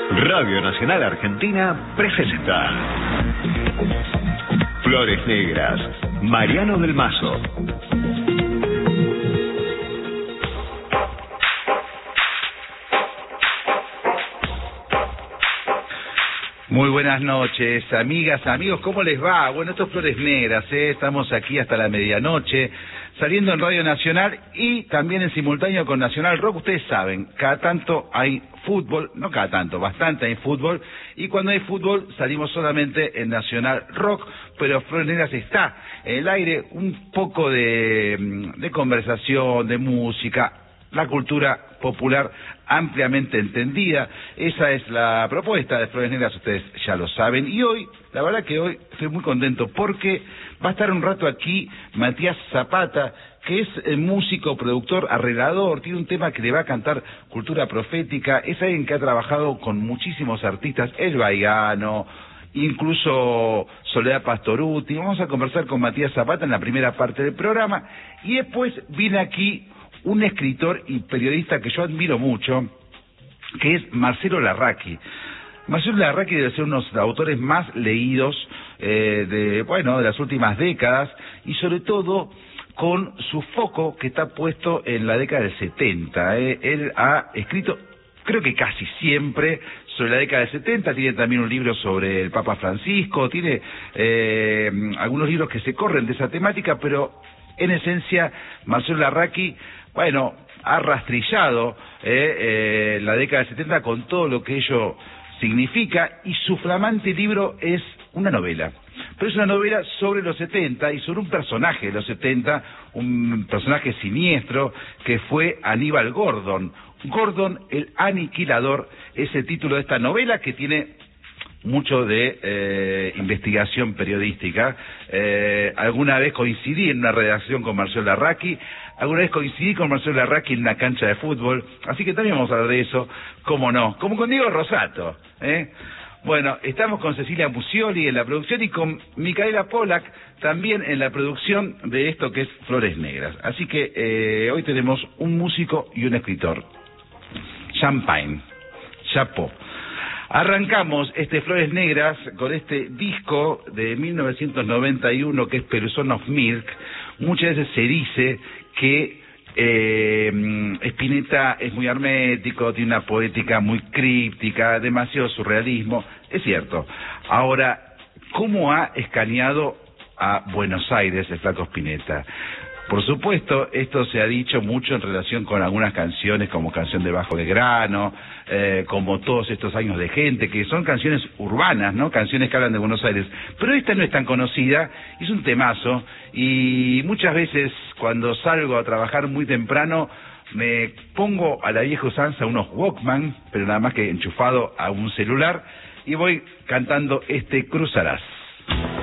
Radio Nacional Argentina presenta Flores Negras, Mariano del Mazo. Muy buenas noches, amigas, amigos, ¿cómo les va? Bueno, esto es Flores Negras, estamos aquí hasta la medianoche, saliendo en Radio Nacional y también en simultáneo con Nacional Rock. Ustedes saben, cada tanto hay fútbol, no cada tanto, bastante hay fútbol, y cuando hay fútbol salimos solamente en Nacional Rock, pero Flores Negras está en el aire, un poco de conversación, de música, la cultura popular ampliamente entendida. Esa es la propuesta de Flores Negras, ustedes ya lo saben. Y hoy, la verdad que hoy estoy muy contento porque va a estar un rato aquí Matías Zapata, que es músico, productor, arreglador, tiene un tema que le va a cantar cultura profética, es alguien que ha trabajado con muchísimos artistas, El Baigano, incluso Soledad Pastorutti. Vamos a conversar con Matías Zapata en la primera parte del programa y después viene aquí un escritor y periodista que yo admiro mucho, que es Marcelo Larraqui. Marcelo Larraqui debe ser uno de los autores más leídos de las últimas décadas, y sobre todo con su foco que está puesto en la década del 70. Él ha escrito, creo que casi siempre, sobre la década del 70, tiene también un libro sobre el Papa Francisco, tiene algunos libros que se corren de esa temática, pero en esencia Marcelo Larraqui, ha rastrillado la década del 70 con todo lo que ello significa, y su flamante libro es una novela. Pero es una novela sobre los 70 y sobre un personaje de los 70, un personaje siniestro que fue Aníbal Gordon. Gordon el Aniquilador es el título de esta novela, que tiene mucho de investigación periodística. Alguna vez coincidí en una redacción con Marcelo Larraqui, alguna vez coincidí con Marcelo Larraqui en una cancha de fútbol, así que también vamos a hablar de eso, cómo no, como con Diego Rosato, Bueno, estamos con Cecilia Musioli en la producción y con Micaela Polak también en la producción de esto que es Flores Negras. Así que hoy tenemos un músico y un escritor. Champagne, Chapeau. Arrancamos Flores Negras con este disco de 1991 que es Person of Milk. Muchas veces se dice que Spinetta es muy hermético, tiene una poética muy críptica, demasiado surrealismo. Es cierto. Ahora, ¿cómo ha escaneado a Buenos Aires el flaco Spinetta? Por supuesto, esto se ha dicho mucho en relación con algunas canciones, como Canción de Bajo de Grano, como Todos estos años de gente, que son canciones urbanas, ¿no? Canciones que hablan de Buenos Aires. Pero esta no es tan conocida, es un temazo, y muchas veces cuando salgo a trabajar muy temprano, me pongo a la vieja usanza unos Walkman, pero nada más que enchufado a un celular, y voy cantando Cruzarás.